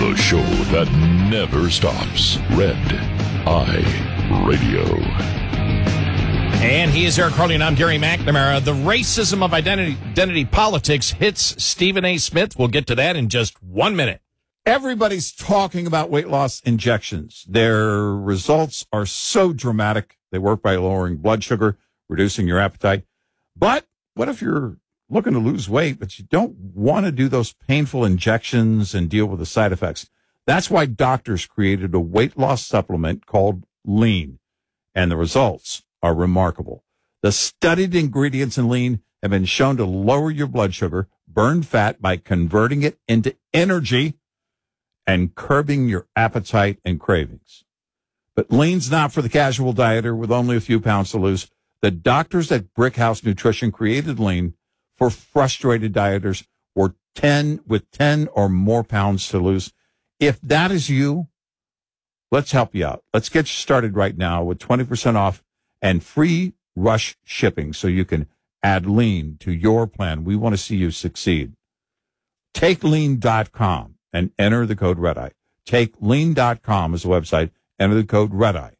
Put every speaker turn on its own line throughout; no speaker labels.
The show that never stops. Red Eye Radio.
And he is Eric Harley, and I'm Gary McNamara. The racism of identity politics hits Stephen A. Smith. We'll get to that in just 1 minute.
Everybody's talking about weight loss injections. Their results are so dramatic. They work by lowering blood sugar, reducing your appetite. But what if you're looking to lose weight, but you don't want to do those painful injections and deal with the side effects? That's why doctors created a weight loss supplement called Lean, and the results are remarkable. The studied ingredients in Lean have been shown to lower your blood sugar, burn fat by converting it into energy, and curbing your appetite and cravings. But Lean's not for the casual dieter with only a few pounds to lose. The doctors at Brickhouse Nutrition created Lean for frustrated dieters with 10 or more pounds to lose. If that is you, let's help you out. Let's get you started right now with 20% off and free rush shipping so you can add Lean to your plan. We want to see you succeed. TakeLean.com and enter the code REDEYE. TakeLean.com is the website. Enter the code REDEYE.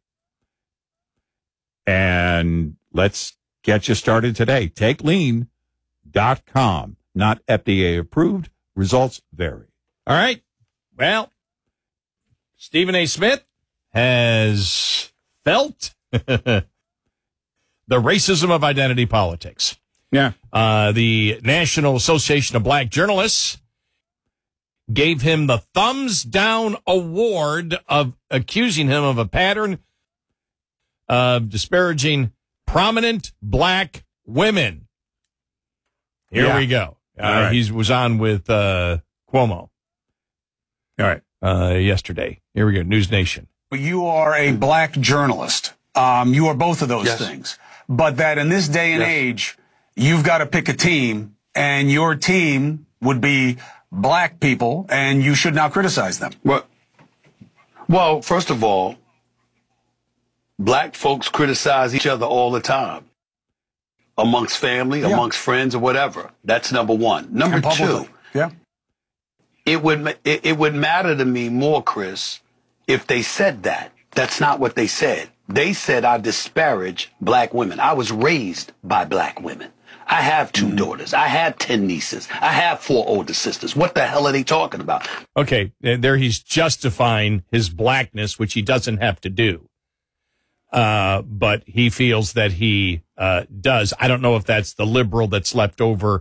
And let's get you started today. TakeLean.com. Not FDA approved. Results vary.
All right. Well, Stephen A. Smith has felt the racism of identity politics.
Yeah.
The National Association of Black Journalists gave him the thumbs down award of accusing him of a pattern of disparaging prominent black women. Here we go.
Right.
He was on with Cuomo.
All right.
Yesterday. Here we go. News Nation.
You are a black journalist. You are both of those things. But that in this day and age, you've got to pick a team, and your team would be black people, and you should now criticize them.
Well, first of all, black folks criticize each other all the time. Amongst family, amongst friends, or whatever. That's number one. Number two, it would matter to me more, Chris, if they said that. That's not what they said. They said I disparage black women. I was raised by black women. I have 2 daughters. I have 10 nieces. I have 4 older sisters. What the hell are they talking about?
Okay, there he's justifying his blackness, which he doesn't have to do. But he feels that he does. I don't know if that's the liberal that's left over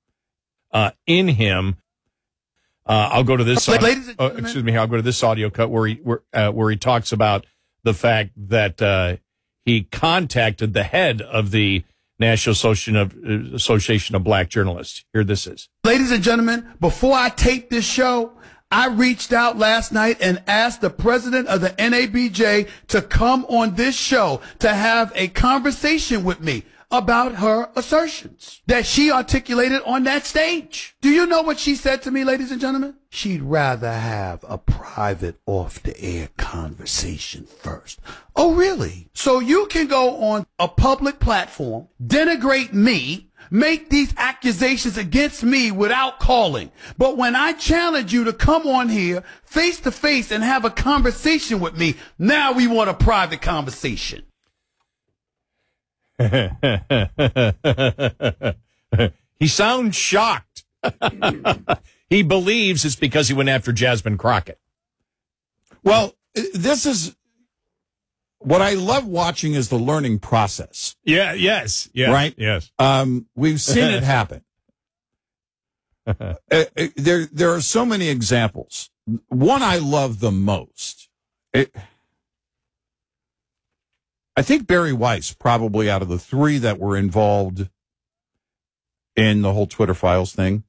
in him. I'll go to this. I'll go to this audio cut where he talks about the fact that he contacted the head of the National Association of Black Journalists. Here this is.
Ladies and gentlemen, before I tape this show, I reached out last night and asked the president of the NABJ to come on this show to have a conversation with me about her assertions that she articulated on that stage. Do you know what she said to me, ladies and gentlemen? She'd rather have a private off-the-air conversation first. Oh, really? So you can go on a public platform, denigrate me, make these accusations against me without calling. But when I challenge you to come on here face to face and have a conversation with me, now we want a private conversation.
He sounds shocked. He believes it's because he went after Jasmine Crockett.
Well, this is what I love watching is the learning process.
Yes.
Right?
Yes.
We've seen it happen. There are so many examples. One I love the most. I think Barry Weiss, probably out of the 3 that were involved in the whole Twitter Files thing,